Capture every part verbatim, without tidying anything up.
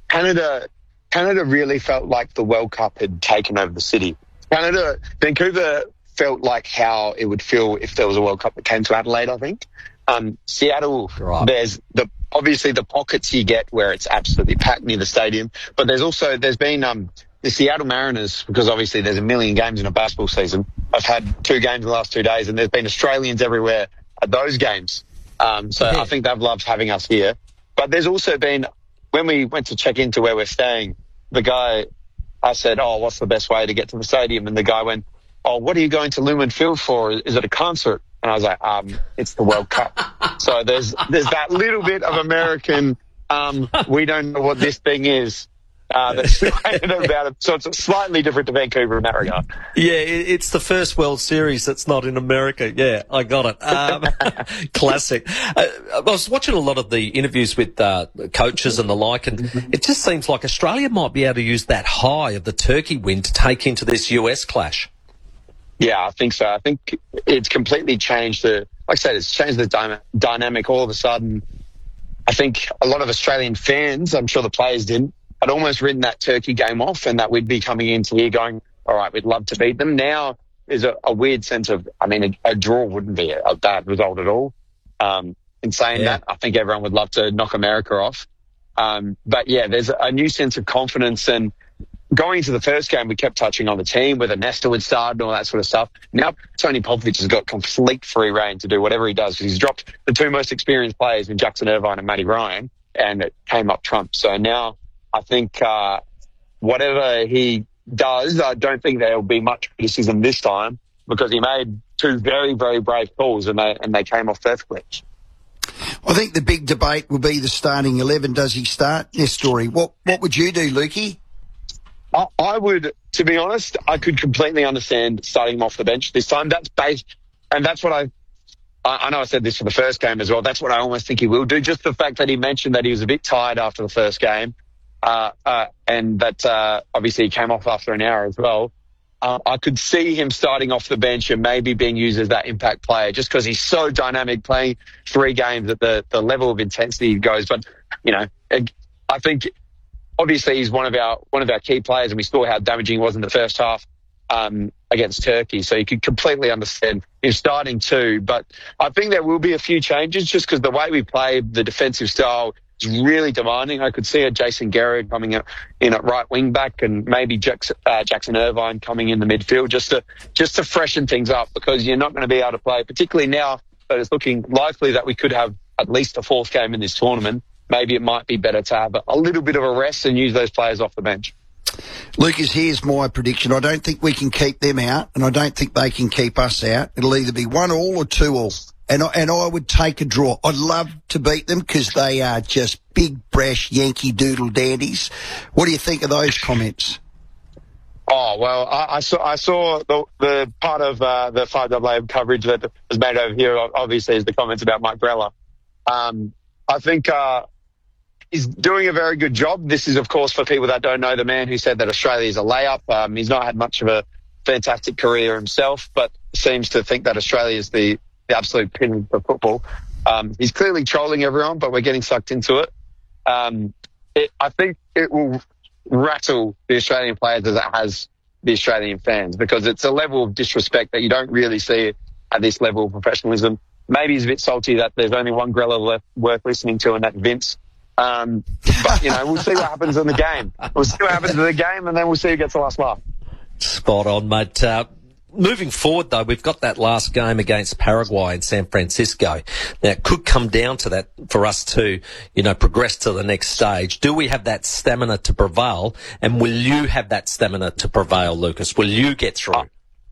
Canada, Canada really felt like the World Cup had taken over the city. Canada, Vancouver felt like how it would feel if there was a World Cup that came to Adelaide, I think. Um, Seattle, Right. there's the obviously the pockets you get where it's absolutely packed near the stadium, but there's also, there's been um, the Seattle Mariners, because obviously there's a million games in a basketball season. I've had two games in the last two days, and there's been Australians everywhere at those games. Um, so Yeah. I think they've loved having us here. But there's also been, when we went to check into where we're staying, the guy, I said, oh, what's the best way to get to the stadium? And the guy went, oh, what are you going to Lumen Field for? Is it a concert? And I was like, um, it's the World Cup. So there's there's that little bit of American, um, we don't know what this thing is, uh, that's created about it. So it's slightly different to Vancouver in that regard. Yeah, it- it's the first World Series that's not in America. Yeah, I got it. Um, classic. Uh, I was watching a lot of the interviews with uh, coaches and the like, and it just seems like Australia might be able to use that high of the turkey win to take into this U S clash. Yeah, I think so. I think it's completely changed the, like I said, it's changed the dyna- dynamic all of a sudden. I think a lot of Australian fans, I'm sure the players didn't, had almost written that Turkey game off, and that we'd be coming into here going, all right, we'd love to beat them. Now there's a, a weird sense of, I mean, a, a draw wouldn't be a, a bad result at all. Um, in saying Yeah. that, I think everyone would love to knock America off. Um, but yeah, there's a new sense of confidence, and going into the first game, we kept touching on the team, whether Nesta would start and all that sort of stuff. Now, Tony Popovich has got complete free reign to do whatever he does, because he's dropped the two most experienced players in Jackson Irvine and Matty Ryan, and it came up trump. So now I think uh, whatever he does, I don't think there will be much criticism this time, because he made two very, very brave calls, and they, and they came off perfectly. I think the big debate will be the starting eleven. Does he start? Yes, Story. What, what would you do, Lukey? I, I would, to be honest, I could completely understand starting him off the bench this time. That's based, and that's what I, I, I know I said this for the first game as well. That's what I almost think he will do. Just the fact that he mentioned that he was a bit tired after the first game, uh, uh, and that uh, obviously he came off after an hour as well. Uh, I could see him starting off the bench and maybe being used as that impact player, just because he's so dynamic, playing three games at the, the level of intensity he goes. But, you know, I think obviously he's one of our one of our key players, and we saw how damaging he was in the first half um, against Turkey. So you could completely understand him starting too. But I think there will be a few changes, just because the way we play, the defensive style is really demanding. I could see a Jason Garrett coming in at right wing back, and maybe Jackson, uh, Jackson Irvine coming in the midfield, just to just to freshen things up, because you're not going to be able to play, particularly now that it's looking likely that we could have at least a fourth game in this tournament. Maybe it might be better to have a little bit of a rest and use those players off the bench. Lucas, here's my prediction. I don't think we can keep them out, and I don't think they can keep us out. It'll either be one all or two all. And I, and I would take a draw. I'd love to beat them, because they are just big, brash Yankee doodle dandies. What do you think of those comments? Oh, well, I, I saw I saw the, the part of uh, the five A A coverage that was made over here, obviously, is the comments about Mike Brella. Um, I think uh, he's doing a very good job. This is, of course, for people that don't know, the man who said that Australia is a layup. Um, he's not had much of a fantastic career himself, but seems to think that Australia is the, the absolute pin for football. Um, he's clearly trolling everyone, but we're getting sucked into it. Um, it I think it will rattle the Australian players as it has the Australian fans, because it's a level of disrespect that you don't really see at this level of professionalism. Maybe he's a bit salty that there's only one Grella left worth listening to, and that's Vince. Um, but, you know, we'll see what happens in the game. We'll see what happens in the game, and then we'll see who gets the last laugh. Spot on, mate. Uh, moving forward, though, we've got that last game against Paraguay in San Francisco. Now, it could come down to that for us to, you know, progress to the next stage. Do we have that stamina to prevail? And will you have that stamina to prevail, Lucas? Will you get through? Uh,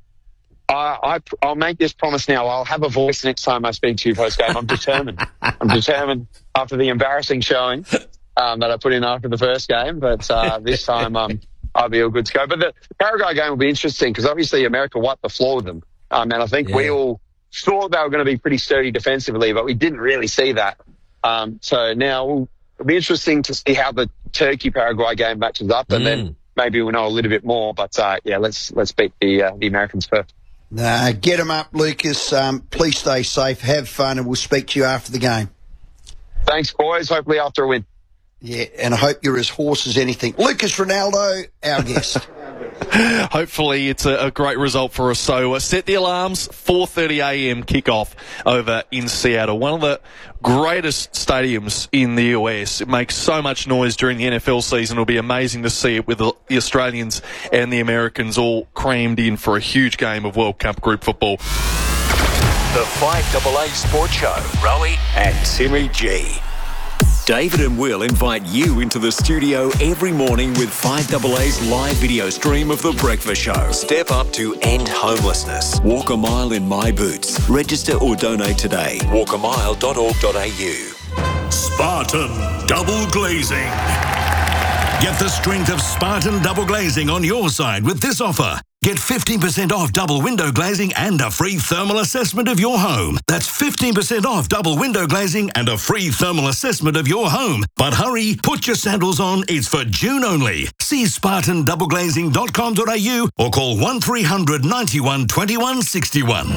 I, I, I'll make this promise now. I'll have a voice next time I speak to you post-game. I'm determined. I'm determined after the embarrassing showing um, that I put in after the first game. But uh, this time um, I'll be all good to go. But the Paraguay game will be interesting, because obviously America wiped the floor with them. Um, and I think Yeah. we all thought they were going to be pretty sturdy defensively, but we didn't really see that. Um, so now we'll, it'll be interesting to see how the Turkey-Paraguay game matches up, and Mm. then maybe we'll know a little bit more. But, uh, yeah, let's let's beat the uh, the Americans first. Nah, get them up, Lucas. Um, please stay safe, have fun, and we'll speak to you after the game. Thanks, boys. Hopefully after a win. Yeah, and I hope you're as hoarse as anything. Lucas Ronaldo, our guest. Hopefully it's a, a great result for us. So uh, set the alarms, four thirty a m kickoff over in Seattle. One of the greatest stadiums in the U S. It makes so much noise during the N F L season. It'll be amazing to see it with the, the Australians and the Americans all crammed in for a huge game of World Cup group football. The five A A Sports Show, Rowie and Timmy G. David and Will invite you into the studio every morning with five A A's live video stream of The Breakfast Show. Step up to end homelessness. Walk a mile in my boots. Register or donate today. walk a mile dot org dot a u. Spartan Double Glazing. Get the strength of Spartan Double Glazing on your side with this offer. Get fifteen percent off double window glazing and a free thermal assessment of your home. That's fifteen percent off double window glazing and a free thermal assessment of your home. But hurry, put your sandals on. It's for June only. See spartan double glazing dot com dot a u or call one three hundred ninety-one twenty-one sixty-one.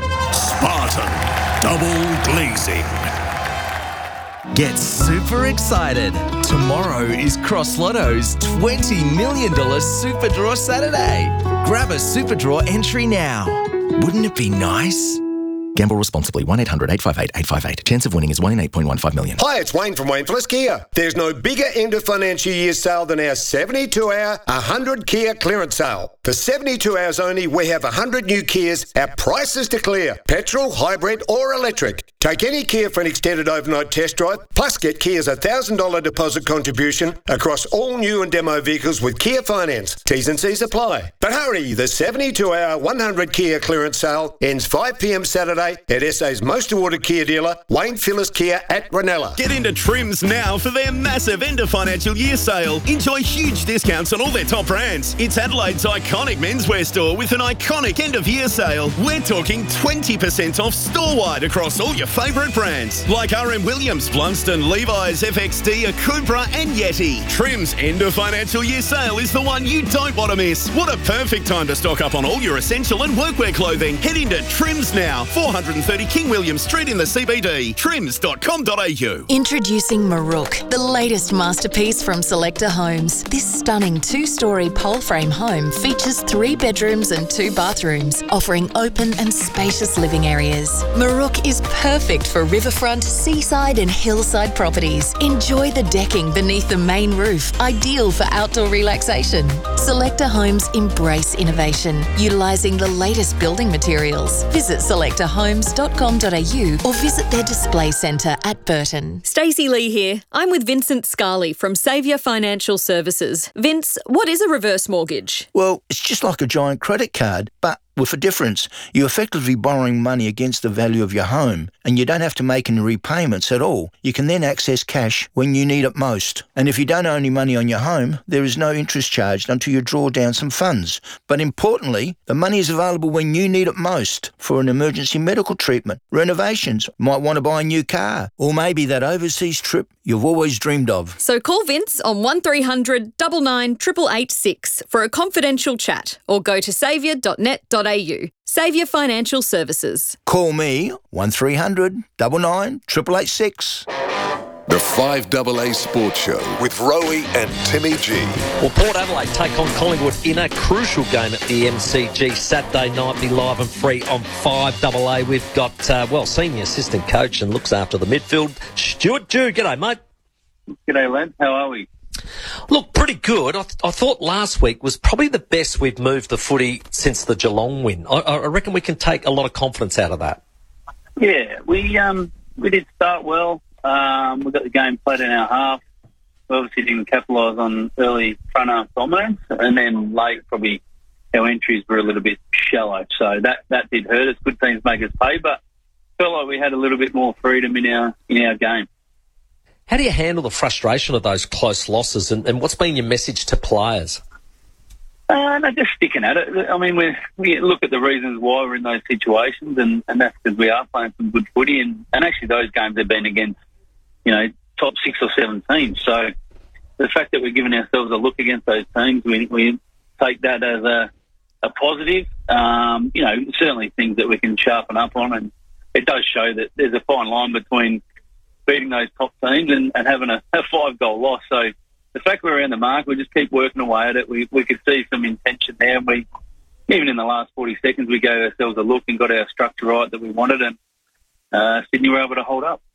Spartan Double Glazing. Get super excited. Tomorrow is Cross Lotto's twenty million dollars Super Draw Saturday. Grab a Super Draw entry now. Wouldn't it be nice? Gamble responsibly. one eight hundred eight five eight eight five eight. Chance of winning is one in eight point one five million. Hi, it's Wayne from Wayne Phillips Kia. There's no bigger end of financial year sale than our seventy-two hour one hundred Kia clearance sale. For seventy-two hours only, we have one hundred new Kias at prices to clear. Petrol, hybrid or electric. Take any Kia for an extended overnight test drive, plus get Kia's one thousand dollars deposit contribution across all new and demo vehicles with Kia Finance. T's and C's apply. But hurry, the seventy-two hour one hundred Kia clearance sale ends five p m Saturday at S A's most awarded Kia dealer, Wayne Phillips Kia at Ranella. Get into Trims now for their massive end of financial year sale. Enjoy huge discounts on all their top brands. It's Adelaide's iconic menswear store with an iconic end of year sale. We're talking twenty percent off store-wide across all your favourite brands like R M Williams, Blunston, Levi's, F X D, Akubra and Yeti. Trims end of financial year sale is the one you don't want to miss. What a perfect time to stock up on all your essential and workwear clothing. Head into Trims now, four thirty King William Street in the C B D. trims dot com dot a u. Introducing Marook, the latest masterpiece from Selector Homes. This stunning two-storey pole frame home features three bedrooms and two bathrooms, offering open and spacious living areas. Marook is perfect for riverfront, seaside and hillside properties. Enjoy the decking beneath the main roof, ideal for outdoor relaxation. Selector Homes embrace innovation, utilising the latest building materials. Visit selector homes dot com dot a u or visit their display centre at Burton. Stacey Lee here. I'm with Vincent Scarley from Saviour Financial Services. Vince, what is a reverse mortgage? Well, it's just like a giant credit card, but with a difference. You're effectively borrowing money against the value of your home, and you don't have to make any repayments at all. You can then access cash when you need it most. And if you don't owe any money on your home, there is no interest charged until you draw down some funds. But importantly, the money is available when you need it most for an emergency medical treatment, renovations, might want to buy a new car, or maybe that overseas trip you've always dreamed of. So call Vince on one three hundred nine nine eight eight eight six for a confidential chat, or go to saviour dot net dot a u. Saviour Financial Services. Call me one three hundred nine nine eight eight eight six. The five A A Sports Show with Rowie and Timmy G. Well, Port Adelaide take on Collingwood in a crucial game at the M C G Saturday night. Be live and free on five A A. We've got, uh, well, senior assistant coach and looks after the midfield, Stuart Dew. G'day, mate. G'day, Len. How are we? Look, pretty good. I, th- I thought last week was probably the best we've moved the footy since the Geelong win. I, I reckon we can take a lot of confidence out of that. Yeah, we um we did start well. Um, we got the game played in our half. We obviously didn't capitalise on early front half dominance, and then late probably our entries were a little bit shallow. So that, that did hurt us. Good teams make us pay, but felt like we had a little bit more freedom in our in our game. How do you handle the frustration of those close losses, and, and what's been your message to players? Uh, no, just sticking at it. I mean, we we look at the reasons why we're in those situations, and, and that's because we are playing some good footy, and, and actually those games have been against, you know, top six or seven teams. So the fact that we're giving ourselves a look against those teams, we, we take that as a, a positive. Um, you know, certainly things that we can sharpen up on, and it does show that there's a fine line between beating those top teams and, and having a, a five-goal loss. So the fact we're around the mark, we just keep working away at it. We we could see some intention there. And we, even in the last forty seconds, we gave ourselves a look and got our structure right that we wanted, and uh, Sydney were able to hold up.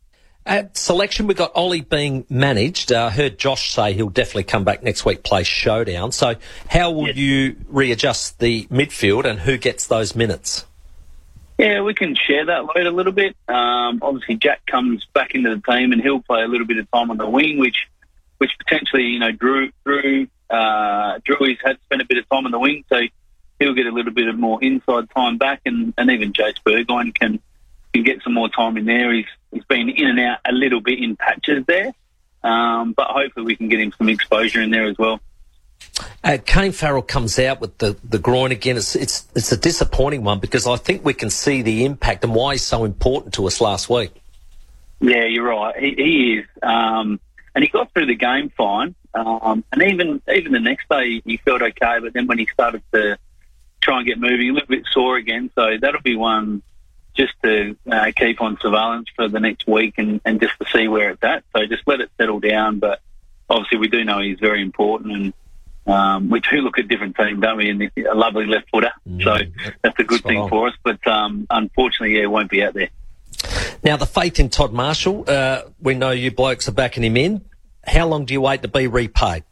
At selection, we've got Ollie being managed. I uh, heard Josh say he'll definitely come back next week, play Showdown. So how will yes. you readjust the midfield and who gets those minutes? Yeah, we can share that load a little bit. Um, obviously, Jack comes back into the team and he'll play a little bit of time on the wing, which which potentially, you know, Drew Drew uh, Drew had spent a bit of time on the wing, so he'll get a little bit of more inside time back, and, and even Jace Burgoyne can can get some more time in there. He's he's been in and out a little bit in patches there, um, but hopefully we can get him some exposure in there as well. Uh, Kane Farrell comes out with the, the groin again. It's, it's it's a disappointing one because I think we can see the impact and why he's so important to us last week. Yeah, you're right. He, he is, um, and he got through the game fine. Um, and even even the next day he felt okay, but then when he started to try and get moving, a little bit sore again. So that'll be one just to uh, keep on surveillance for the next week and, and just to see where it's at. So just let it settle down. But obviously we do know he's very important, and um, we do look at different teams, don't we? And a lovely left footer, mm, so that's a good spot thing on. for us. But um, unfortunately, yeah, it won't be out there. Now the faith in Todd Marshall, uh, we know you blokes are backing him in. How long do you wait to be repaid?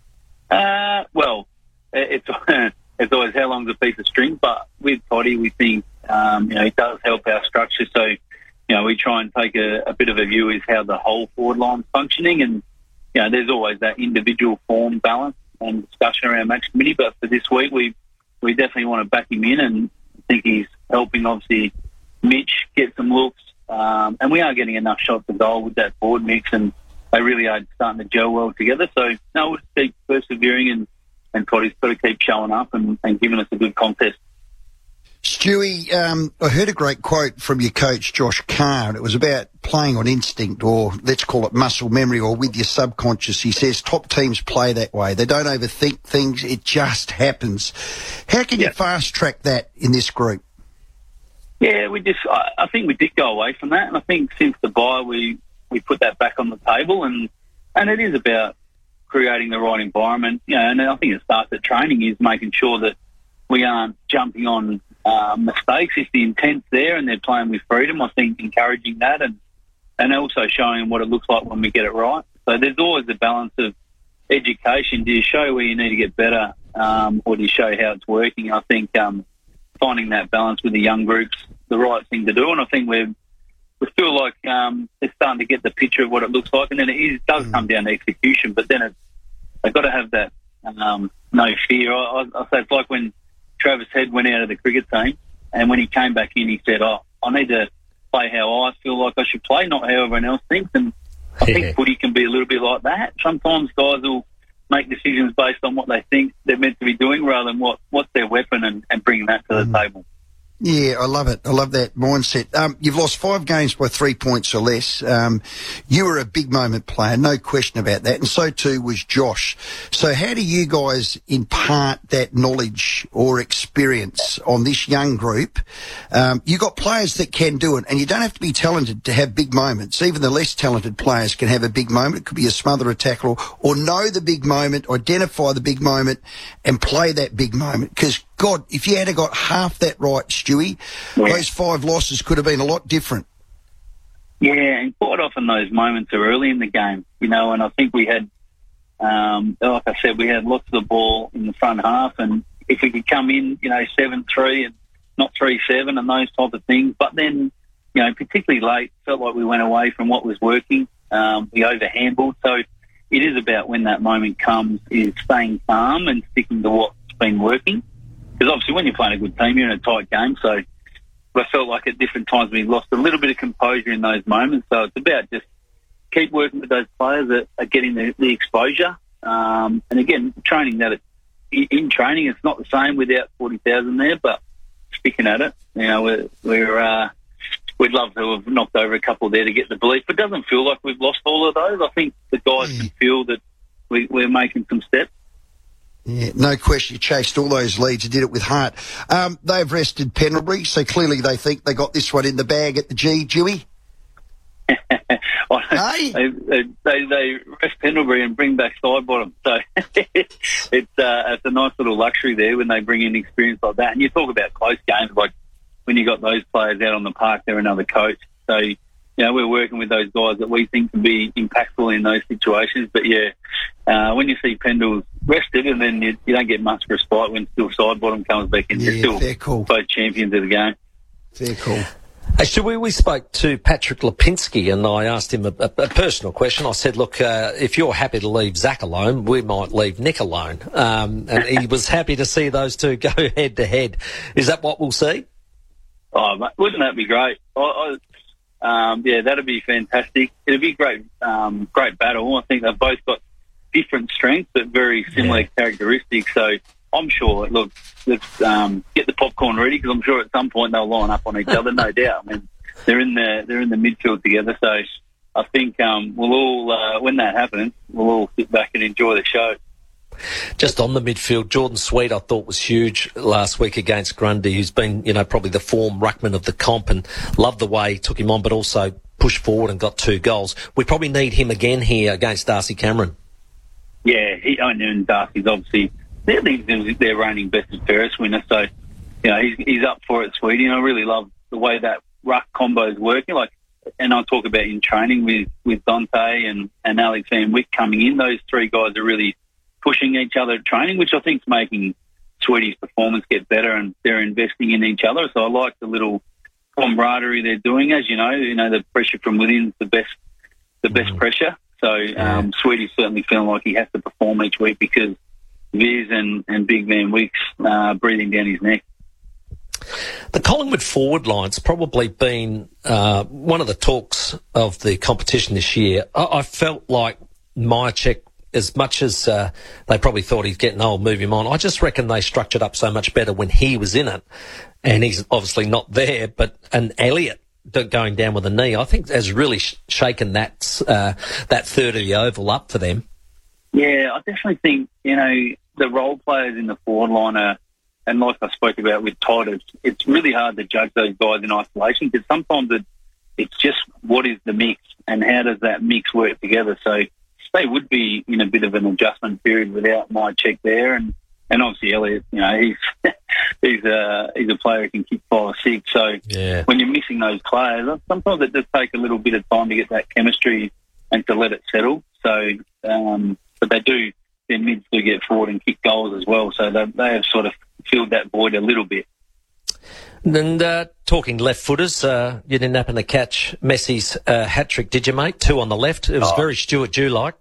Uh, well, it's it's always how long's a piece of string, but with Toddy, we think um, you know, it does help our structure. So, you know, we try and take a, a bit of a view as how the whole forward line's functioning, and you know, there's always that individual form balance and discussion around match committee. But for this week, we we definitely want to back him in, and think he's helping obviously Mitch get some looks, um, and we are getting enough shots of goal with that forward mix, and they really are starting to gel well together. So, no, we'll just keep persevering, and, and Toddy's got to keep showing up and, and giving us a good contest. Stewie, um, I heard a great quote from your coach, Josh Carr, and it was about playing on instinct, or let's call it muscle memory, or with your subconscious. He says top teams play that way. They don't overthink things. It just happens. How can yeah. you fast-track that in this group? Yeah, we just, I, I think we did go away from that, and I think since the bye we, we put that back on the table, and, and it is about creating the right environment. You know, and I think it starts at training, is making sure that we aren't jumping on uh, mistakes. If the intent's there and they're playing with freedom, I think encouraging that, and, and also showing what it looks like when we get it right. So there's always the balance of education. Do you show where you need to get better, um, or do you show how it's working? I think um, finding that balance with the young groups, the right thing to do, and I think we're we feel like um, they're starting to get the picture of what it looks like, and then it is, does mm. come down to execution. But then it's, they've got to have that um, no fear. I, I, I say it's like when Travis Head went out of the cricket team, and when he came back in, he said, "Oh, I need to play how I feel like I should play, not how everyone else thinks." And I yeah. think footy can be a little bit like that. Sometimes guys will make decisions based on what they think they're meant to be doing, rather than what, what's their weapon, and, and bringing that to the mm. table. Yeah, I love it. I love that mindset. Um, you've lost five games by three points or less. Um, you were a big moment player, no question about that, and so too was Josh. So how do you guys impart that knowledge or experience on this young group? Um, you got players that can do it, and you don't have to be talented to have big moments. Even the less talented players can have a big moment. It could be a smother, a tackle, or, or know the big moment, identify the big moment, and play that big moment. Because God, if you had got half that right, Stewie, yeah. those five losses could have been a lot different. Yeah, and quite often those moments are early in the game, you know, and I think we had, um, like I said, we had lots of the ball in the front half, and if we could come in, you know, seven three and not three seven and those type of things, but then, you know, particularly late, felt like we went away from what was working. Um, we overhandled, so it is about when that moment comes is staying calm and sticking to what's been working. Because obviously when you're playing a good team, you're in a tight game. So I felt like at different times we lost a little bit of composure in those moments. So it's about just keep working with those players that are getting the, the exposure. Um, and again, training that it, in training, it's not the same without forty thousand there, but sticking at it. You know, we're, we're uh, we'd love to have knocked over a couple there to get the belief, but it doesn't feel like we've lost all of those. I think the guys mm. can feel that we, we're making some steps. Yeah, no question. You chased all those leads. You did it with heart. Um, they've rested Pendlebury, so clearly they think they got this one in the bag at the G, Dewey. Hey? they, they, they, they rest Pendlebury and bring back Sidebottom. So it's, uh, it's a nice little luxury there when they bring in experience like that. And you talk about close games, like when you got those players out on the park, they're another coach. So, you know, we're working with those guys that we think can be impactful in those situations. But, yeah, uh, when you see Pendles rested and then you, you don't get much respite when still Sidebottom comes back in, Yeah, you're still fair call. both champions of the game. Fair call. Hey, should we, we spoke to Patrick Lipinski and I asked him a, a, a personal question. I said, look, uh, if you're happy to leave Zach alone, we might leave Nick alone. Um, and he was happy to see those two go head to head. Is that what we'll see? Oh, mate, wouldn't that be great? I, I, um, yeah, that'd be fantastic. It'd be a great, um, great battle. I think they've both got different strengths but very similar yeah. characteristics. So I'm sure, look, let's um, get the popcorn ready because I'm sure at some point they'll line up on each other, no doubt. I mean, they're in the they're in the midfield together, so I think um, we'll all, uh, when that happens, we'll all sit back and enjoy the show. Just on the midfield, Jordan Sweet I thought was huge last week against Grundy, who's been, you know, probably the form ruckman of the comp, and loved the way he took him on, but also pushed forward and got two goals. We probably need him again here against Darcy Cameron. Yeah, he, I know Darcy's obviously they're, they're reigning best and fairest winner, so you know he's he's up for it, Sweetie. And I really love the way that ruck combo is working. Like, and I talk about in training with with Dante and and Alex Van Wyk coming in. Those three guys are really pushing each other at training, which I think is making Sweetie's performance get better, and they're investing in each other. So I like the little camaraderie they're doing. As you know, you know the pressure from within is the best, the best mm. pressure. So um, Sweetie's certainly feeling like he has to perform each week because Viz and, and Big Van Wyk's uh, breathing down his neck. The Collingwood forward line's probably been uh, one of the talks of the competition this year. I, I felt like Myercheck, as much as uh, they probably thought he's getting old, move him on, I just reckon they structured up so much better when he was in it, and he's obviously not there. But and Elliott going down with a knee, I think has really sh- shaken that uh, that third of the oval up for them. Yeah, I definitely think, you know, the role players in the forward line are, and like I spoke about with Todd, it's, it's really hard to judge those guys in isolation because sometimes it, it's just what is the mix and how does that mix work together. So they would be in a bit of an adjustment period without Myercheck there, and, and obviously Elliott, you know, he's he's a he's a player who can kick five or six. So yeah. when you're missing those players, sometimes it does take a little bit of time to get that chemistry and to let it settle. So, um, but they do, their mids do get forward and kick goals as well. So they they have sort of filled that void a little bit. And uh, talking left-footers, uh, you didn't happen to catch Messi's uh, hat-trick, did you, mate? Two on the left. It was oh. very Stuart Dew-like.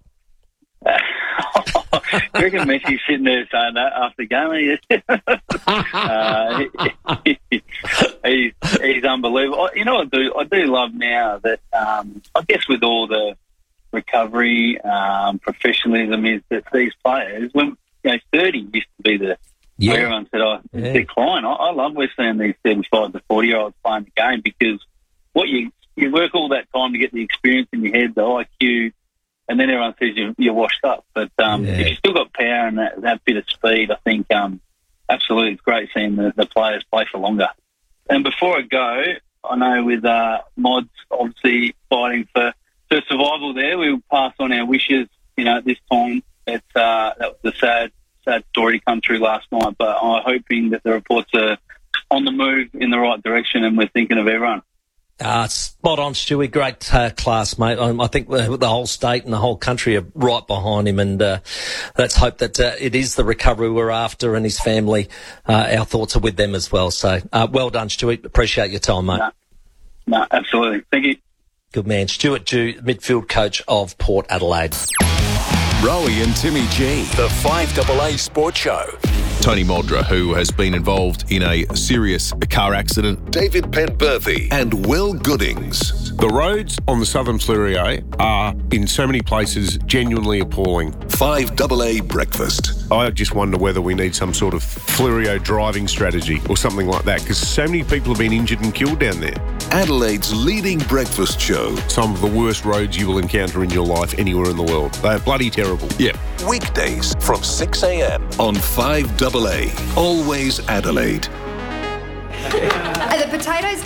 I reckon Messi's sitting there saying that after the game. uh, he, he, he's, he's unbelievable. You know what I do? I do love now that, um, I guess with all the recovery, um, professionalism is that these players, when, you know, thirty used to be the, yeah. where everyone said, oh, yeah. decline. I, I love we're seeing these thirty-five to forty-year-olds playing the game because what you, you work all that time to get the experience in your head, the I Q, and then everyone says you, you're washed up. But um, yeah. if you've still got power and that, that bit of speed, I think um, absolutely it's great seeing the, the players play for longer. And before I go, I know with uh, Mods obviously fighting for, for survival there, we'll pass on our wishes, you know, at this time. It's, uh, that was the sad, sad story to come through last night, but I'm hoping that the reports are on the move in the right direction and we're thinking of everyone. Uh, spot on, Stewie. Great uh, class, mate. I, I think the, the whole state and the whole country are right behind him, and uh, let's hope that uh, it is the recovery we're after, and his family, uh, our thoughts are with them as well. So, uh, well done, Stewie. Appreciate your time, mate. No, no, absolutely. Thank you. Good man. Stuart Dew, midfield coach of Port Adelaide. Rowie and Timmy G, the five A A Sports Show. Tony Muldra, who has been involved in a serious car accident. David Penberthy and Will Goodings. The roads on the Southern Fleurier are, in so many places, genuinely appalling. five A A Breakfast. I just wonder whether we need some sort of Fleurier driving strategy or something like that, because so many people have been injured and killed down there. Adelaide's leading breakfast show. Some of the worst roads you will encounter in your life anywhere in the world. They are bloody terrible. Yeah. Weekdays from six a.m. on five A A. Always Adelaide. Are the potatoes done?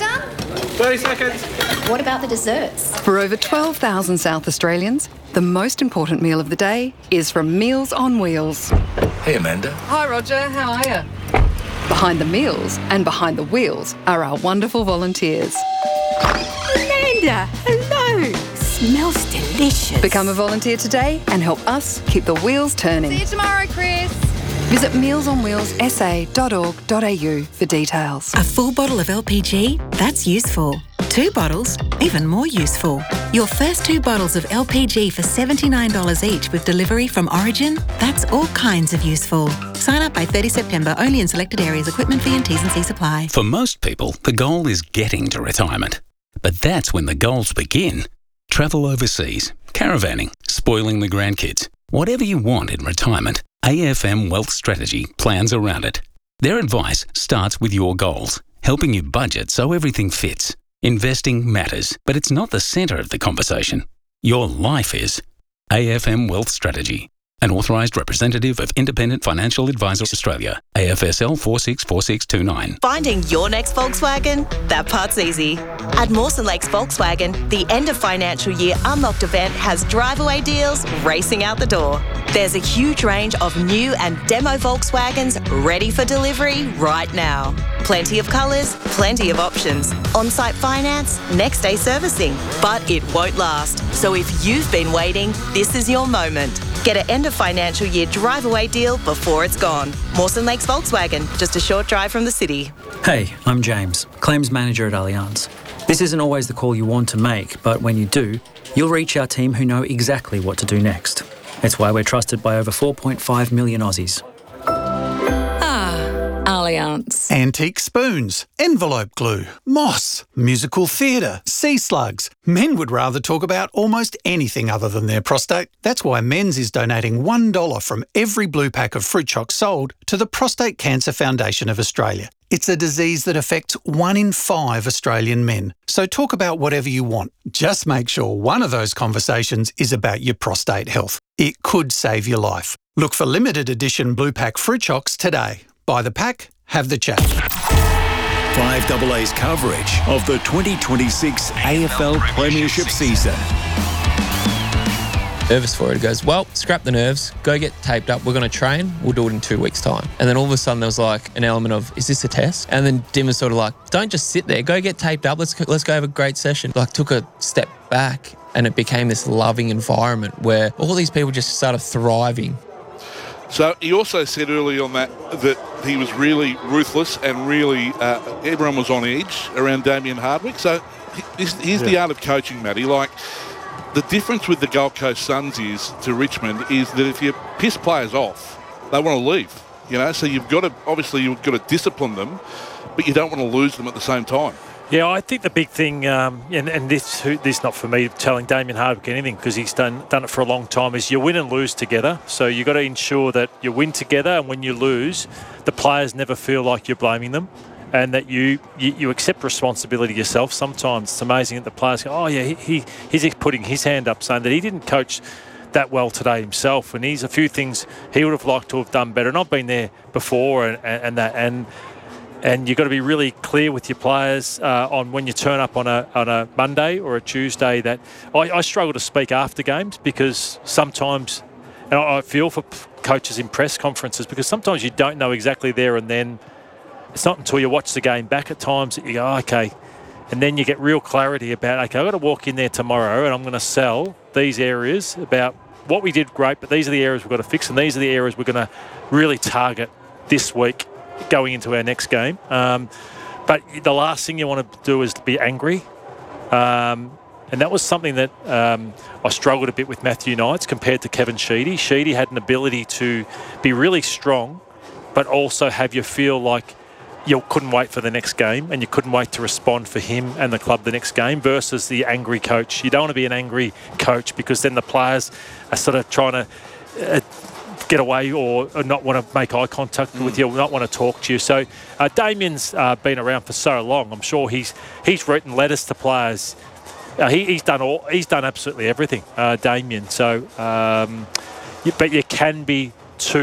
thirty seconds. What about the desserts? For over twelve thousand South Australians, the most important meal of the day is from Meals on Wheels. Hey, Amanda. Hi, Roger. How are you? Behind the meals and behind the wheels are our wonderful volunteers. Amanda, hello. Smells delicious. Become a volunteer today and help us keep the wheels turning. See you tomorrow, Chris. Visit meals on wheels s a dot org dot a u for details. A full bottle of L P G? That's useful. Two bottles? Even more useful. Your first two bottles of L P G for seventy-nine dollars each with delivery from Origin? That's all kinds of useful. Sign up by thirtieth September, only in selected areas. Equipment fee and T's and C's apply. For most people, the goal is getting to retirement. But that's when the goals begin. Travel overseas, caravanning, spoiling the grandkids. Whatever you want in retirement, A F M Wealth Strategy plans around it. Their advice starts with your goals, helping you budget so everything fits. Investing matters, but it's not the centre of the conversation. Your life is. A F M Wealth Strategy. An authorised representative of Independent Financial Advisors Australia. A F S L four six four six two nine. Finding your next Volkswagen? That part's easy. At Mawson Lakes Volkswagen, the end of financial year Unlocked event has drive-away deals racing out the door. There's a huge range of new and demo Volkswagens ready for delivery right now. Plenty of colours, plenty of options. On-site finance, next day servicing. But it won't last. So if you've been waiting, this is your moment. Get an end of financial year drive-away deal before it's gone. Mawson Lakes Volkswagen, just a short drive from the city. Hey, I'm James, Claims Manager at Allianz. This isn't always the call you want to make, but when you do, you'll reach our team who know exactly what to do next. It's why we're trusted by over four point five million Aussies. Ah, Allianz. Antique spoons, envelope glue, moss, musical theatre, sea slugs. Men would rather talk about almost anything other than their prostate. That's why Men's is donating one dollar from every blue pack of fruit chocs sold to the Prostate Cancer Foundation of Australia. It's a disease that affects one in five Australian men. So talk about whatever you want. Just make sure one of those conversations is about your prostate health. It could save your life. Look for limited edition blue pack fruit chocs today. Buy the pack, have the chat. five A A's coverage of the twenty twenty-six A F L Premiership season. Nervous for it. He goes, well, scrap the nerves, go get taped up, we're going to train, we'll do it in two weeks' time. And then all of a sudden there was like an element of, is this a test? And then Dim was sort of like, don't just sit there, go get taped up, let's go, let's go have a great session. Like took a step back and it became this loving environment where all these people just started thriving. So he also said early on that that he was really ruthless and really, uh, everyone was on edge around Damien Hardwick. So here's, here's yeah. the art of coaching, Matty. Like, the difference with the Gold Coast Suns is to Richmond is that if you piss players off, they want to leave. You know, so you've got to, obviously you've got to discipline them, but you don't want to lose them at the same time. Yeah, I think the big thing, um, and, and this this not for me telling Damien Hardwick anything because he's done done it for a long time, is you win and lose together. So you've got to ensure that you win together, and when you lose, the players never feel like you're blaming them, and that you, you, you accept responsibility yourself. Sometimes it's amazing that the players go, oh yeah, he, he he's putting his hand up saying that he didn't coach that well today himself, and he's a few things he would have liked to have done better. And I've been there before, and, and, and that and. And you've got to be really clear with your players uh, on when you turn up on a on a Monday or a Tuesday. That I, I struggle to speak after games because sometimes, and I feel for coaches in press conferences because sometimes you don't know exactly there and then. It's not until you watch the game back at times that you go, oh, okay, and then you get real clarity about, okay, I've got to walk in there tomorrow and I'm going to sell these areas about what we did great, but these are the areas we've got to fix and these are the areas we're going to really target this week going into our next game. Um, but the last thing you want to do is to be angry. Um, and that was something that um, I struggled a bit with Matthew Knights compared to Kevin Sheedy. Sheedy had an ability to be really strong, but also have you feel like you couldn't wait for the next game and you couldn't wait to respond for him and the club the next game versus the angry coach. You don't want to be an angry coach because then the players are sort of trying to uh, get away or, or not want to make eye contact mm. with you or not want to talk to you. So uh, Damien's uh, been around for so long. I'm sure he's he's written letters to players. Uh, he, he's done all. He's done absolutely everything, uh, Damien. So, um, you, but you can be too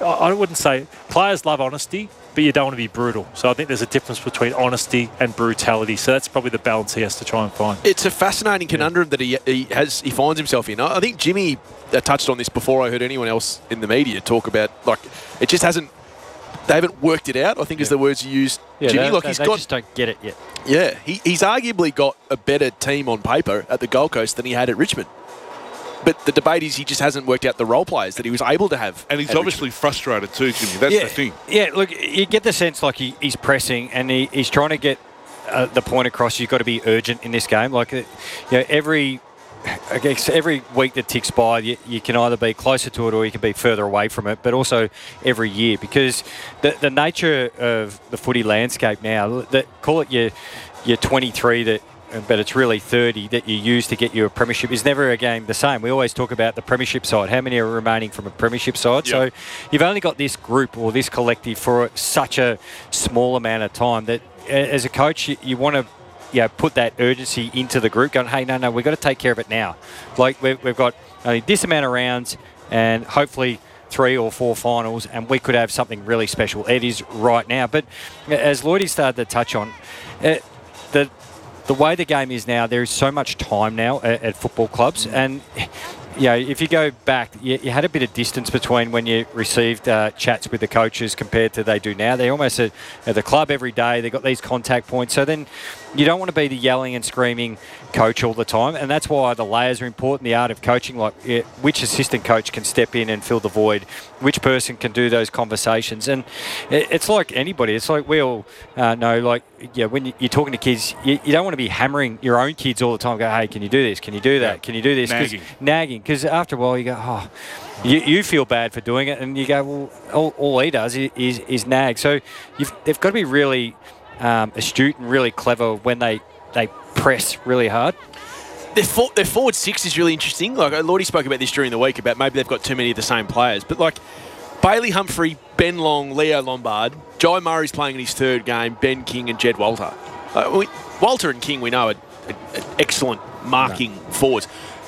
I, I wouldn't say players love honesty, but you don't want to be brutal. So I think there's a difference between honesty and brutality. So that's probably the balance he has to try and find. It's a fascinating conundrum that he he has he finds himself in. I think Jimmy uh, touched on this before I heard anyone else in the media talk about, like, it just hasn't, they haven't worked it out, I think yeah. is the words you used, yeah, Jimmy. They, like they, he's they got, just don't get it yet. Yeah, he, he's arguably got a better team on paper at the Gold Coast than he had at Richmond. But the debate is he just hasn't worked out the role players that he was able to have. And he's obviously Richmond. frustrated too, Jimmy. That's yeah, the thing. Yeah, look, you get the sense like he, he's pressing and he, he's trying to get uh, the point across. You've got to be urgent in this game. Like, uh, you know, every I guess every week that ticks by, you, you can either be closer to it or you can be further away from it, but also every year, because the, the nature of the footy landscape now, that call it your, your twenty-three that but it's really thirty that you use to get you a premiership, is never again the same. We always talk about the premiership side. How many are remaining from a premiership side? Yep. So you've only got this group or this collective for such a small amount of time that as a coach, you, you want to you know, put that urgency into the group, going, hey, no, no, we've got to take care of it now. Like, we've, we've got only this amount of rounds and hopefully three or four finals, and we could have something really special. It is right now. But as Lloydie started to touch on, uh, the the way the game is now, there is so much time now at, at football clubs, and you know, if you go back, you, you had a bit of distance between when you received uh, chats with the coaches compared to they do now. They're almost at, at the club every day. They've got these contact points. So then you don't want to be the yelling and screaming coach all the time, and that's why the layers are important, the art of coaching, like yeah, which assistant coach can step in and fill the void, which person can do those conversations. And it, it's like anybody. It's like we all uh, know, like, yeah, when you, you're talking to kids, you, you don't want to be hammering your own kids all the time. Go, hey, can you do this? Can you do that? Yeah. Can you do this? Nagging. Nagging. Because after a while you go, oh, you, you feel bad for doing it, and you go, well, all, all he does is, is, is nag. So you've, they've got to be really um, astute and really clever when they, they press really hard. Their, for, their forward six is really interesting. Like, Lordy spoke about this during the week, about maybe they've got too many of the same players. But, like, Bailey Humphrey, Ben Long, Leo Lombard, Jai Murray's playing in his third game, Ben King and Jed Walter. Uh, we, Walter and King, we know, are, are, are excellent marking no. forwards.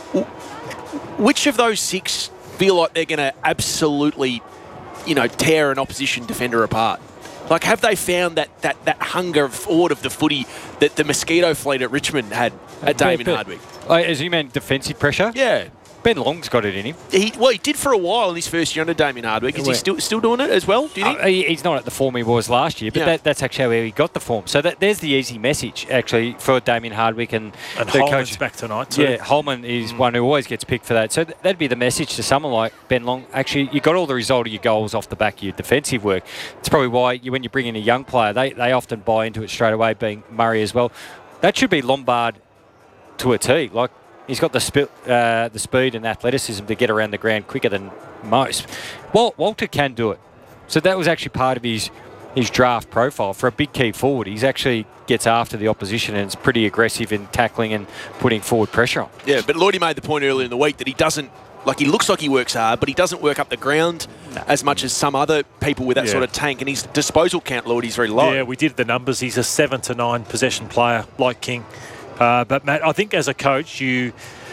Which of those six feel like they're going to absolutely, you know, tear an opposition defender apart? Like, have they found that that, that hunger forward of the footy that the Mosquito fleet at Richmond had at Damien Hardwick? As you meant defensive pressure? Yeah. Ben Long's got it in him. He, well, he did for a while in his first year under Damien Hardwick. Is he still still doing it as well, do you think? Uh, he, he's not at the form he was last year, but yeah. that, that's actually where he got the form. So that, there's the easy message, actually, for Damien Hardwick. And, and the Holman's coach. back tonight, too. Yeah, Holman is mm. one who always gets picked for that. So th- that'd be the message to someone like Ben Long. Actually, you got all the result of your goals off the back of your defensive work. It's probably why you, when you bring in a young player, they, they often buy into it straight away, being Murray as well. That should be Lombard to a T. Like, he's got the sp- uh, the speed and athleticism to get around the ground quicker than most. Well, Walter can do it. So that was actually part of his his draft profile. For a big key forward, he's actually gets after the opposition and is pretty aggressive in tackling and putting forward pressure on. Yeah, but Lloydie made the point earlier in the week that he doesn't, like, he looks like he works hard, but he doesn't work up the ground no. as much as some other people with that yeah. sort of tank, and his disposal count, Lloydie's very low. Yeah, we did the numbers. He's a seven to nine possession player, like King. Uh, but, Matt, I think as a coach, you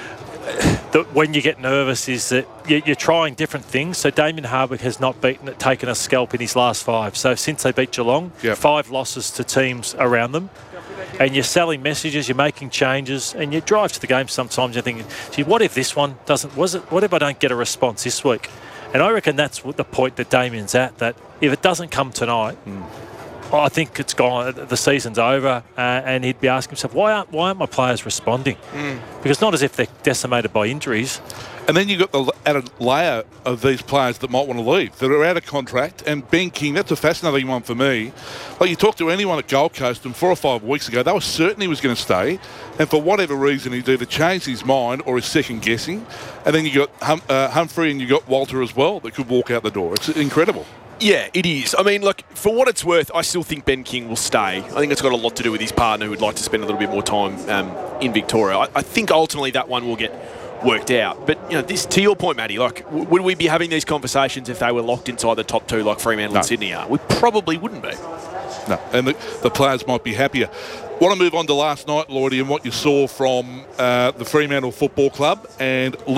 the, when you get nervous is that you, you're trying different things. So Damien Hardwick has not beaten, taken a scalp in his last five. So since they beat Geelong, yep. five losses to teams around them. And you're selling messages, you're making changes, and you drive to the game sometimes you're thinking, gee, what if this one doesn't, was it, what if I don't get a response this week? And I reckon that's the point that Damien's at, that if it doesn't come tonight, mm. I think it's gone. The season's over, uh, and he'd be asking himself, "Why aren't why aren't my players responding?" Mm. Because not as if they're decimated by injuries. And then you've got the added layer of these players that might want to leave, that are out of contract. And Ben King, that's a fascinating one for me. Like, you talk to anyone at Gold Coast, and four or five weeks ago, they were certain he was going to stay. And for whatever reason, he's either changed his mind or is second-guessing. And then you got hum, uh, Humphrey and you got Walter as well that could walk out the door. It's incredible. Yeah, it is. I mean, look, for what it's worth, I still think Ben King will stay. I think it's got a lot to do with his partner, who would like to spend a little bit more time um, in Victoria. I, I think ultimately that one will get worked out. But, you know, this, to your point, Matty, like, w- would we be having these conversations if they were locked inside the top two like Fremantle no. and Sydney are? We probably wouldn't be. No, and the, the players might be happier. Want to move on to last night, Lloydie, and what you saw from uh, the Fremantle Football Club and Luke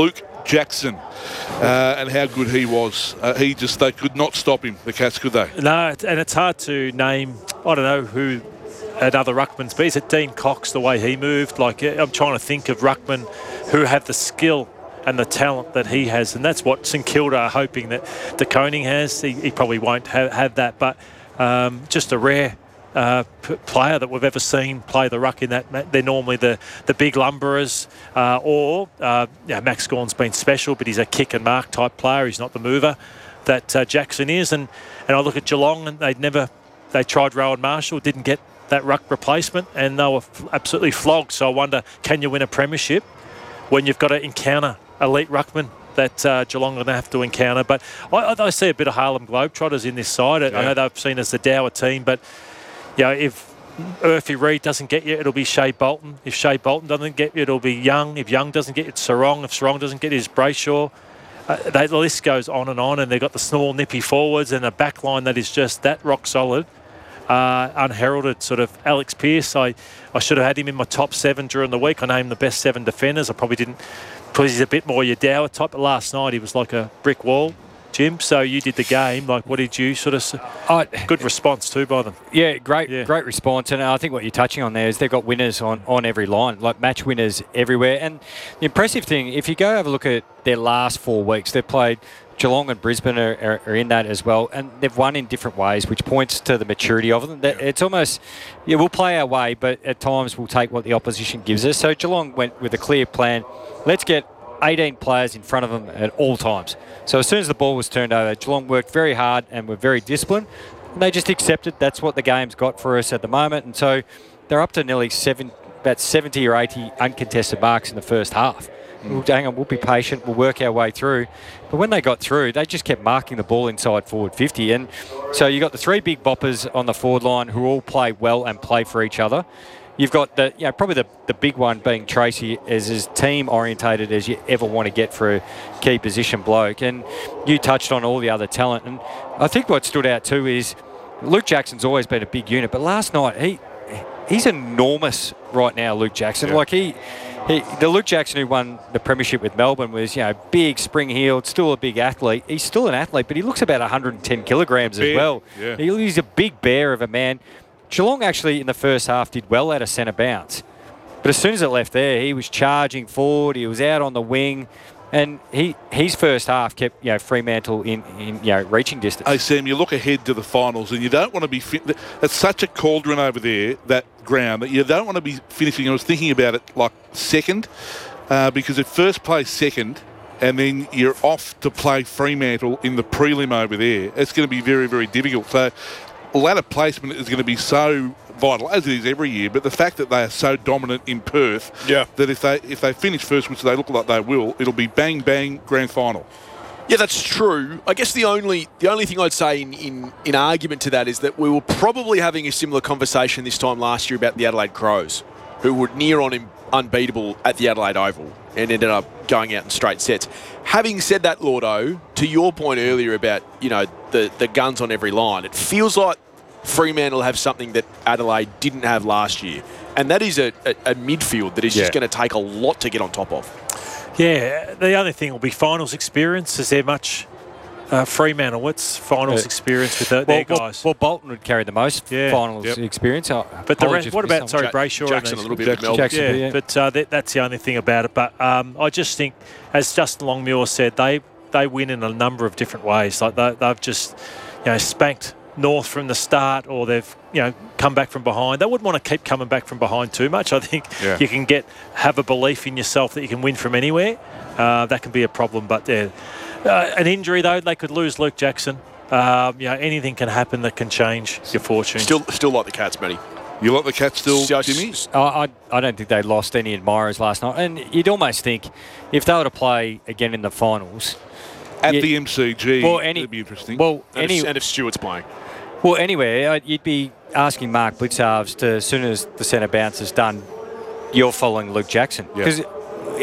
Jackson uh, and how good he was. Uh, he just, they could not stop him, the Cats, could they? No, and it's hard to name, I don't know who another ruckman's be. Is it Dean Cox, the way he moved? Like, I'm trying to think of ruckmen who have the skill and the talent that he has, and that's what St Kilda are hoping that De Koning has. He, he probably won't have, have that, but um, just a rare uh, p- player that we've ever seen play the ruck in that. They're normally the, the big lumberers, uh, or uh, you know, Max Gawn's been special, but he's a kick and mark type player. He's not the mover that uh, Jackson is. And, and I look at Geelong, and they'd never, they tried Rowan Marshall, didn't get that ruck replacement, and they were f- absolutely flogged. So I wonder, can you win a premiership when you've got to encounter elite ruckman that uh, Geelong are going to have to encounter? But I, I see a bit of Harlem Globetrotters in this side. Yeah. I know they've seen as the dour team, but you know, if Murphy Reid doesn't get you, it'll be Shea Bolton. If Shea Bolton doesn't get you, it'll be Young. If Young doesn't get you, it's Sarong. If Sarong doesn't get you, it's Brayshaw. Uh, they, the list goes on and on, and they've got the small, nippy forwards and a back line that is just that rock solid. Uh, unheralded sort of Alex Pearce. I, I should have had him in my top seven during the week. I named the best seven defenders. I probably didn't, because he's a bit more your dour type. But last night he was like a brick wall, Jim. So you did the game. Like, what did you sort of? Uh, Good response too by them. Yeah, great, yeah. great response. And I think what you're touching on there is they've got winners on, on every line, like match winners everywhere. And the impressive thing, if you go have a look at their last four weeks, they've played. Geelong and Brisbane are, are, are in that as well, and they've won in different ways, which points to the maturity of them. That it's almost, yeah, we'll play our way, but at times we'll take what the opposition gives us. So Geelong went with a clear plan. Let's get eighteen players in front of them at all times. So as soon as the ball was turned over, Geelong worked very hard and were very disciplined. And they just accepted that's what the game's got for us at the moment. And so they're up to nearly seven, about seventy or eighty uncontested marks in the first half. We'll, hang on, we'll be patient, we'll work our way through. But when they got through, they just kept marking the ball inside forward fifty. And so you've got the three big boppers on the forward line who all play well and play for each other. You've got the, you know, probably the, the big one being Tracy, is as team orientated as you ever want to get for a key position bloke. And you touched on all the other talent. And I think what stood out too is Luke Jackson's always been a big unit, but last night he he's enormous right now, Luke Jackson. Yeah. Like he. He, the Luke Jackson who won the premiership with Melbourne was, you know, big, spring-heeled, still a big athlete. He's still an athlete, but he looks about one hundred ten kilograms bear. as well. Yeah. He, he's a big bear of a man. Geelong actually in the first half did well out of centre bounce. But as soon as it left there, he was charging forward. He was out on the wing. And he his first half kept, you know, Fremantle in, in you know, reaching distance. Hey, Sam, you look ahead to the finals and you don't want to be... Fin- it's such a cauldron over there, that ground, that you don't want to be finishing... I was thinking about it, like, second, uh, because at first place second, and then you're off to play Fremantle in the prelim over there. It's going to be very, very difficult. So ladder placement is going to be so vital, as it is every year, but the fact that they are so dominant in Perth, yeah. that if they if they finish first, which they look like they will, it'll be bang, bang, grand final. Yeah, that's true. I guess the only the only thing I'd say in, in, in argument to that is that we were probably having a similar conversation this time last year about the Adelaide Crows, who were near on unbeatable at the Adelaide Oval and ended up going out in straight sets. Having said that, Lordo, to your point earlier about, you know, the, the guns on every line, it feels like Fremantle have something that Adelaide didn't have last year, and that is a, a, a midfield that is yeah. just going to take a lot to get on top of. Yeah, the other thing will be finals experience. Is there much uh, Fremantle? What's finals uh, experience with the, well, their guys? Well, well, Bolton would carry the most yeah. finals yep. experience. Oh, but the rest, what about, sorry, Brayshaw? Jackson, and a little bit Jackson, of Jackson, yeah, yeah. But uh, that, that's the only thing about it. But um, I just think, as Justin Longmuir said, they they win in a number of different ways. Like they, they've just, you know, spanked North from the start, or they've, you know, come back from behind. They wouldn't want to keep coming back from behind too much. I think yeah. you can get have a belief in yourself that you can win from anywhere. Uh, that can be a problem. But yeah, uh, an injury though, they could lose Luke Jackson. Um, you know, anything can happen that can change your fortune. Still, still like the Cats, Matty. You like the Cats still, Just, Jimmy? I, I don't think they lost any admirers last night. And you'd almost think if they were to play again in the finals at you, the M C G, well, any, it'd be interesting. Well, and, any, if, and if Stewart's playing. Well, anyway, you'd be asking Mark Blitzarves to, as soon as the centre bounce is done, you're following Luke Jackson. Because yep. he's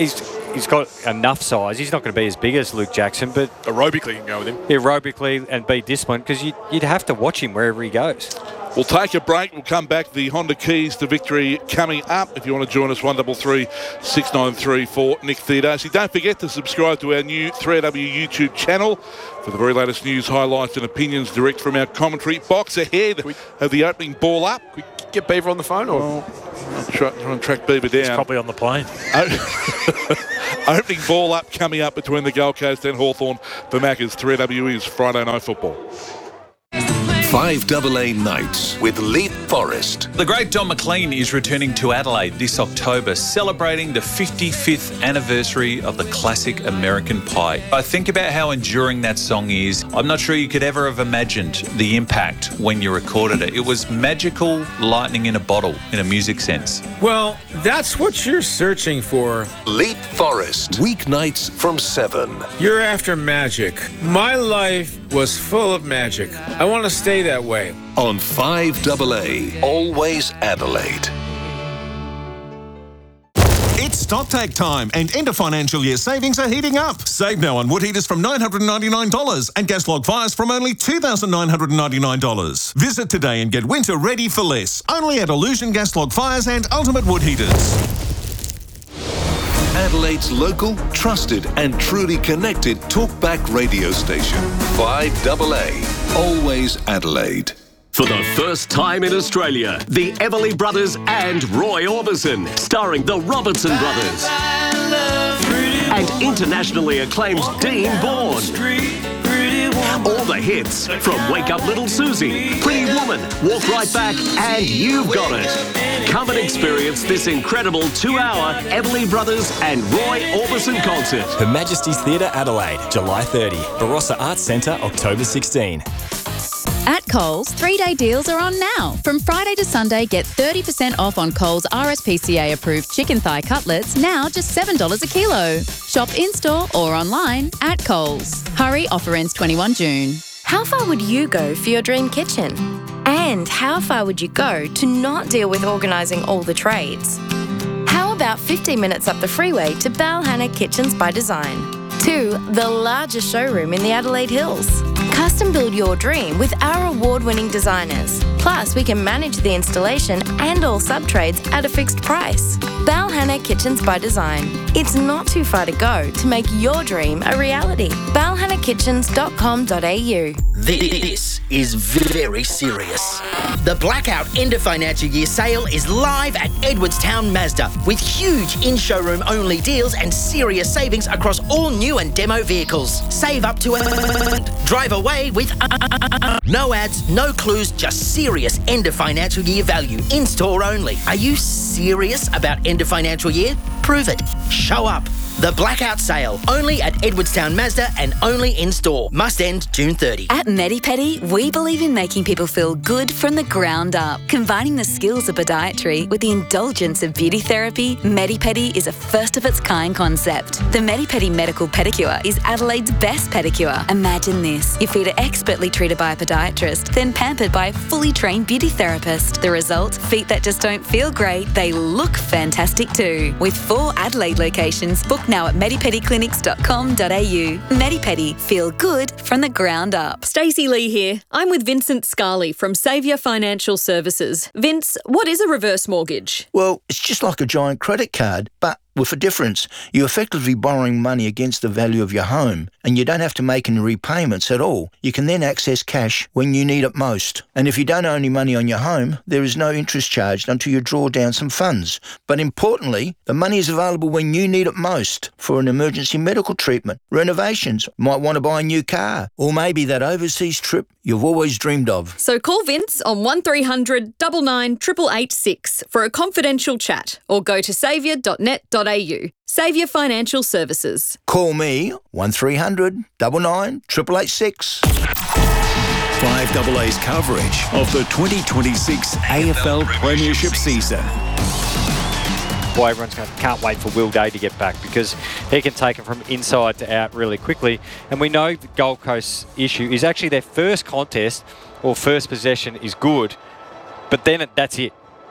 he's got enough size. He's not going to be as big as Luke Jackson, but aerobically you can go with him. Aerobically and be disciplined, because you'd, you'd have to watch him wherever he goes. We'll take a break. We'll come back. The Honda Keys to victory coming up. If you want to join us, one double three six nine three for Nick Theodosy. Don't forget to subscribe to our new three A W YouTube channel for the very latest news, highlights and opinions direct from our commentary box ahead of the opening ball up. Can we get Beaver on the phone? Or well, I'll try, try and track Beaver down. He's probably on the plane. Opening ball up coming up between the Gold Coast and Hawthorn for Macca's. three A W is Friday Night Football. five A A Nights with Leap Forest. The great Don McLean is returning to Adelaide this October, celebrating the fifty-fifth anniversary of the classic American Pie. I think about how enduring that song is. I'm not sure you could ever have imagined the impact when you recorded it. It was magical lightning in a bottle, in a music sense. Well, that's what you're searching for. Leap Forest, weeknights from seven. You're after magic. My life was full of magic. I want to stay that way. On five A A, always Adelaide. It's stocktake time, and end of financial year savings are heating up. Save now on wood heaters from nine hundred ninety-nine dollars and gas log fires from only two thousand nine hundred ninety-nine dollars. Visit today and get winter ready for less. Only at Illusion Gas Log Fires and Ultimate Wood Heaters. Adelaide's local, trusted and truly connected talkback radio station. five A A, always Adelaide. For the first time in Australia, the Everly Brothers and Roy Orbison, starring the Robertson Brothers. And internationally acclaimed Dean Bourne. All the hits from Wake Up Little Susie, Pretty Woman, Walk Right Back, and You've Got It. Come and experience this incredible two-hour Everly Brothers and Roy Orbison concert. Her Majesty's Theatre, Adelaide, July thirtieth. Barossa Arts Centre, October sixteenth. At Coles, three-day deals are on now. From Friday to Sunday, get thirty percent off on Coles R S P C A-approved chicken thigh cutlets, now just seven dollars a kilo. Shop in-store or online at Coles. Hurry, offer ends twenty-first of June. How far would you go for your dream kitchen? And how far would you go to not deal with organising all the trades? How about fifteen minutes up the freeway to Balhanna Kitchens by Design? To the largest showroom in the Adelaide Hills. Custom build your dream with our award-winning designers. Plus, we can manage the installation and all sub-trades at a fixed price. Balhanna Kitchens by Design. It's not too far to go to make your dream a reality. balhanna kitchens dot com dot a u. This is very serious. The Blackout End of Financial Year sale is live at Edwardstown Mazda with huge in-showroom only deals and serious savings across all new and demo vehicles. Save up to a... Drive away with... No ads, no clues, just serious end of financial year value. In-store only. Are you serious about end of financial year? Prove it. Show up. The Blackout Sale, only at Edwardstown Mazda and only in-store. Must end June thirtieth. At MediPedi, we believe in making people feel good from the ground up. Combining the skills of podiatry with the indulgence of beauty therapy, MediPedi is a first-of-its-kind concept. The MediPedi Medical Pedicure is Adelaide's best pedicure. Imagine this. Your feet are expertly treated by a podiatrist, then pampered by a fully trained beauty therapist. The result? Feet that just don't feel great, they look fantastic too. With four Adelaide locations, book now at medipedi clinics dot com dot a u. MediPedi, feel good from the ground up. Stacey Lee here. I'm with Vincent Scarley from Saviour Financial Services. Vince, what is a reverse mortgage? Well, it's just like a giant credit card, but with a difference. You're effectively borrowing money against the value of your home, and you don't have to make any repayments at all. You can then access cash when you need it most. And if you don't owe any money on your home, there is no interest charged until you draw down some funds. But importantly, the money is available when you need it most for an emergency medical treatment, renovations, might want to buy a new car, or maybe that overseas trip you've always dreamed of. So call Vince on one three hundred nine nine eight eight eight six for a confidential chat, or go to saviour dot net dot a u. Saviour Financial Services. Call me one three hundred nine nine eight eight eight six. five A A's coverage of the twenty twenty-six A F L Premiership season. Boy, everyone's going, can't wait for Will Day to get back, because he can take it from inside to out really quickly. And we know the Gold Coast issue is actually their first contest or first possession is good, but then it, that's it.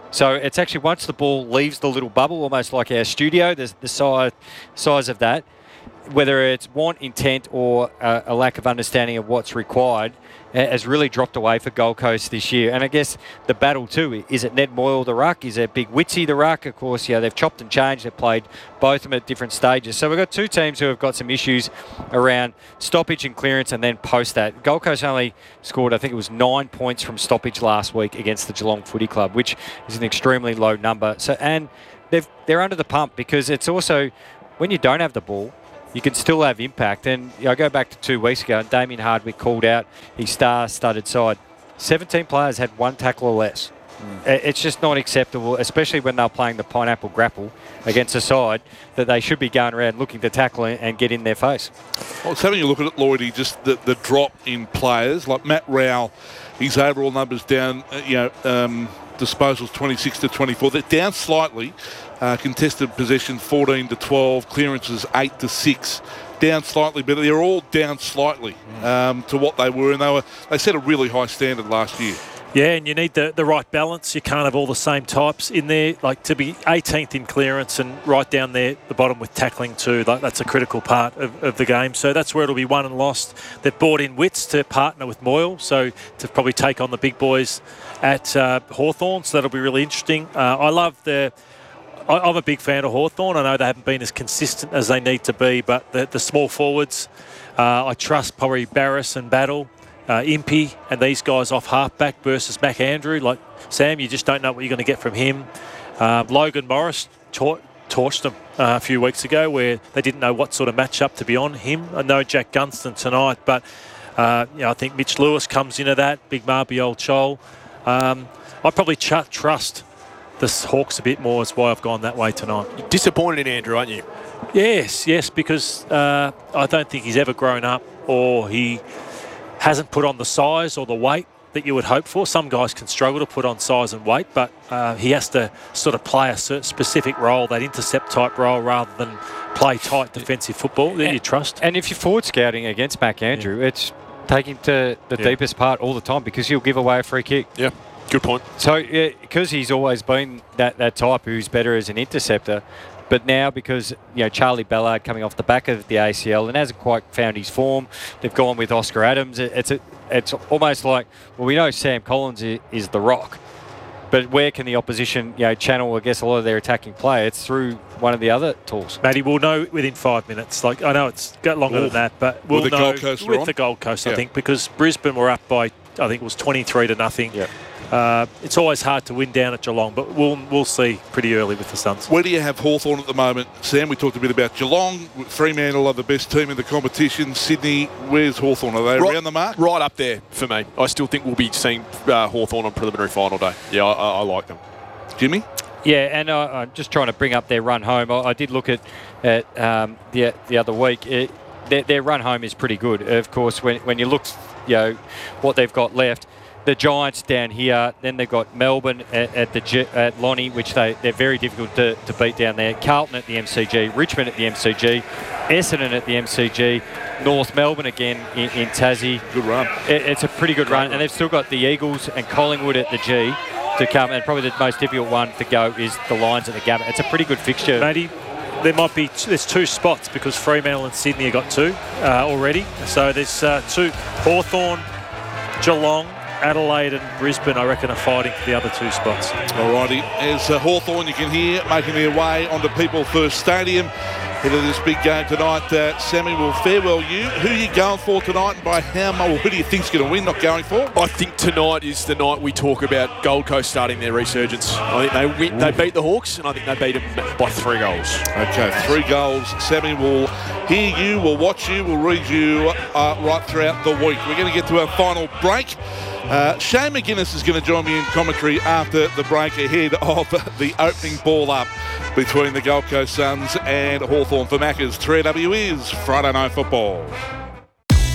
So it's actually once the ball leaves the little bubble, almost like our studio, there's the size, size of that, whether it's want, intent, or uh, a lack of understanding of what's required, has really dropped away for Gold Coast this year. And I guess the battle too, is it Ned Moyle the ruck? Is it Big Witsy the ruck? Of course, yeah, they've chopped and changed. They've played both of them at different stages. So we've got two teams who have got some issues around stoppage and clearance and then post that. Gold Coast only scored, I think it was nine points from stoppage last week against the Geelong Footy Club, which is an extremely low number. So and they've, they're under the pump because it's also, when you don't have the ball, you can still have impact. And you know, I go back to two weeks ago, and Damien Hardwick called out his star-studded side. seventeen players had one tackle or less. Mm. It's just not acceptable, especially when they're playing the pineapple grapple against a side that they should be going around looking to tackle and get in their face. Well, it's having a look at it, Lloydie, just the, the drop in players. Like Matt Rowell, his overall numbers down, uh, you know, um, disposals twenty-six to twenty-four. They're down slightly. Uh, contested possession fourteen to twelve, clearances eight to six, down slightly, but they're all down slightly um, to what they were, and they were they set a really high standard last year. Yeah, and you need the, the right balance. You can't have all the same types in there. Like to be eighteenth in clearance and right down there at the bottom with tackling too, like that's a critical part of, of the game. So that's where it'll be won and lost. They've brought in Wits to partner with Moyle, so to probably take on the big boys at uh, Hawthorn, so that'll be really interesting. Uh, I love the... I'm a big fan of Hawthorn. I know they haven't been as consistent as they need to be, but the, the small forwards, uh, I trust probably Barris and Battle, uh, Impey, and these guys off halfback versus Mac Andrew. Like Sam, you just don't know what you're going to get from him. Uh, Logan Morris tor- torched them uh, a few weeks ago where they didn't know what sort of matchup to be on him. I know Jack Gunston tonight, but uh, you know, I think Mitch Lewis comes into that, Big Marby Old Chol. Um, I probably ch- trust the Hawks a bit more, is why I've gone that way tonight. You're disappointed in Andrew, aren't you? Yes, yes, because uh, I don't think he's ever grown up, or he hasn't put on the size or the weight that you would hope for. Some guys can struggle to put on size and weight, but uh, he has to sort of play a specific role, that intercept type role, rather than play tight defensive football that and, you trust. And if you're forward scouting against Mac Andrew, yeah. it's take him to the yeah. deepest part all the time because he'll give away a free kick. Yeah. Good point. So, yeah, because he's always been that, that type who's better as an interceptor, but now because, you know, Charlie Ballard coming off the back of the A C L and hasn't quite found his form, they've gone with Oscar Adams. It's a, it's almost like, well, we know Sam Collins is, is the rock, but where can the opposition, you know, channel, I guess, a lot of their attacking play? It's through one of the other tools. Matty, we'll know within five minutes. Like, I know it's got longer Ooh. than that, but we'll with the know Gold Coast with on? the Gold Coast, yeah. I think, because Brisbane were up by, I think it was twenty-three to nothing. Yeah. Uh, it's always hard to win down at Geelong, but we'll we'll see pretty early with the Suns. Where do you have Hawthorn at the moment? Sam, we talked a bit about Geelong. Fremantle are the best team in the competition. Sydney, where's Hawthorn? Are they right, around the mark? Right up there for me. I still think we'll be seeing uh, Hawthorn on preliminary final day. Yeah, I, I, I like them. Jimmy? Yeah, and uh, I'm just trying to bring up their run home. I, I did look at, at um, the, the other week. It, their, their run home is pretty good. Of course, when, when you look, you know, what they've got left, the Giants down here, then they've got Melbourne at, at the at Lonnie, which they, they're very difficult to, to beat down there. Carlton at the M C G, Richmond at the M C G, Essendon at the M C G, North Melbourne again in, in Tassie. Good run. It, it's a pretty good run. And they've still got the Eagles and Collingwood at the G to come, and probably the most difficult one to go is the Lions at the Gabba. It's a pretty good fixture. Matty, there might be, there's two spots because Fremantle and Sydney have got two uh, already. So there's uh, two, Hawthorn, Geelong, Adelaide and Brisbane, I reckon, are fighting for the other two spots. Alrighty, as uh, Hawthorn, you can hear, making their way onto People First Stadium. Head of this big game tonight, uh, Sammy will farewell you. Who are you going for tonight and by how much? Well, who do you think's going to win, not going for? I think tonight is the night we talk about Gold Coast starting their resurgence. I think they win, they beat the Hawks, and I think they beat them by three goals. Okay, three goals. Sammy will hear you, will watch you, will read you uh, right throughout the week. We're going to get to our final break. Uh, Shane McGuinness is going to join me in commentary after the break ahead of the opening ball up between the Gold Coast Suns and Hawthorn. For Macca's, three A W is Friday Night Football.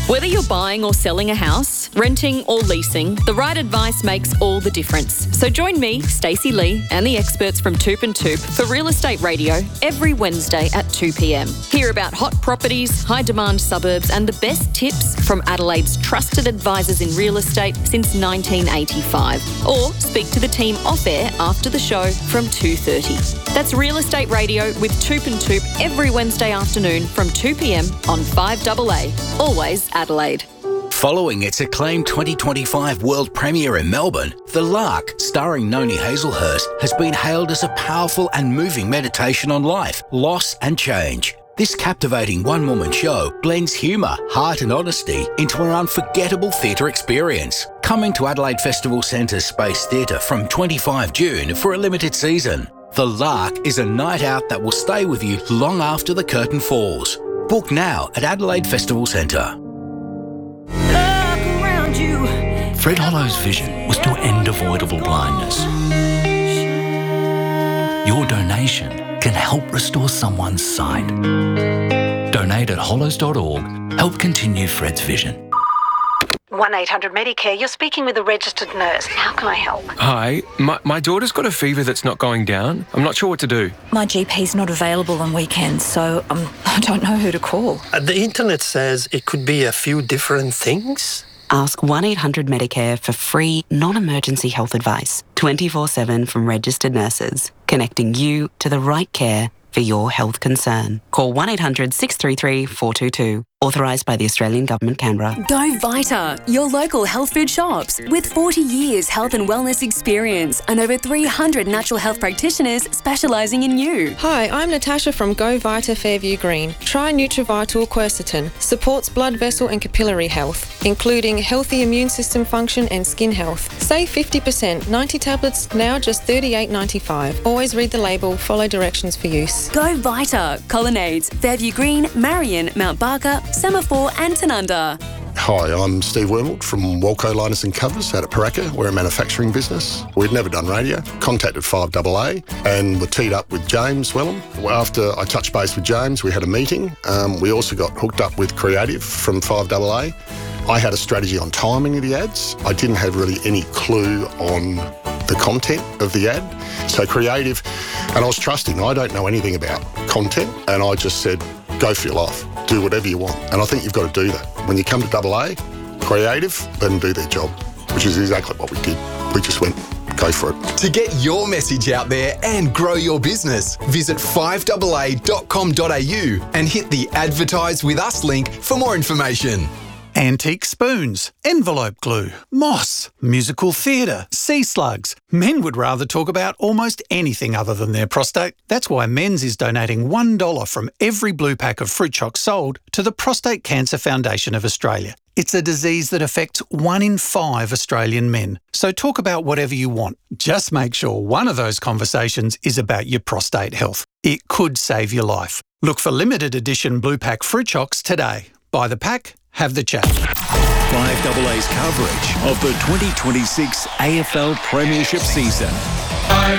Whether you're buying or selling a house, renting or leasing, the right advice makes all the difference. So join me, Stacey Lee, and the experts from Toop and Toop for Real Estate Radio every Wednesday at two p.m. Hear about hot properties, high-demand suburbs and the best tips from Adelaide's trusted advisors in real estate since nineteen eighty-five. Or speak to the team off-air after the show from two thirty. That's Real Estate Radio with Toop and Toop every Wednesday afternoon from two p.m. on five A A. Always Adelaide. Following its acclaimed twenty twenty-five world premiere in Melbourne, The Lark, starring Noni Hazelhurst, has been hailed as a powerful and moving meditation on life, loss and change. This captivating one-woman show blends humour, heart and honesty into an unforgettable theatre experience. Coming to Adelaide Festival Centre's Space Theatre from twenty-fifth of June for a limited season. The Lark is a night out that will stay with you long after the curtain falls. Book now at Adelaide Festival Centre. Fred Hollow's vision was to end avoidable blindness. Your donation can help restore someone's sight. Donate at hollows dot org. Help continue Fred's vision. one eight hundred Medicare, you're speaking with a registered nurse. How can I help? Hi, my, my daughter's got a fever that's not going down. I'm not sure what to do. My G P's not available on weekends, so um, I don't know who to call. Uh, the internet says it could be a few different things. Ask one eight hundred Medicare for free, non-emergency health advice, twenty-four seven from registered nurses, connecting you to the right care for your health concern. Call one eight hundred six three three four two two. Authorised by the Australian Government, Canberra. Go Vita, your local health food shops. With forty years health and wellness experience and over three hundred natural health practitioners specialising in you. Hi, I'm Natasha from Go Vita Fairview Green. Try Nutrivital Quercetin. Supports blood vessel and capillary health, including healthy immune system function and skin health. Save fifty percent. ninety tablets, now just thirty-eight ninety-five. Always read the label, follow directions for use. Go Vita. Colonnades, Fairview Green, Marion, Mount Barker, Semaphore and Tanunda. Hi, I'm Steve Wormald from Walco Liners and Covers out at Paraka. We're a manufacturing business. We'd never done radio. Contacted five A A and were teed up with James Wellham. After I touched base with James, we had a meeting. Um, we also got hooked up with Creative from five A A. I had a strategy on timing of the ads. I didn't have really any clue on the content of the ad. So Creative, and I was trusting. I don't know anything about content, and I just said, go for your life. Do whatever you want. And I think you've got to do that. When you come to double A, Creative, let them do their job, which is exactly what we did. We just went, go for it. To get your message out there and grow your business, visit five A A dot com dot a u and hit the Advertise With Us link for more information. Antique spoons, envelope glue, moss, musical theatre, sea slugs. Men would rather talk about almost anything other than their prostate. That's why Men's is donating one dollar from every blue pack of fruit chocs sold to the Prostate Cancer Foundation of Australia. It's a disease that affects one in five Australian men. So talk about whatever you want. Just make sure one of those conversations is about your prostate health. It could save your life. Look for limited edition blue pack fruit chocs today. Buy the pack, have the chat. five A A's coverage of the twenty twenty-six A F L Premiership season.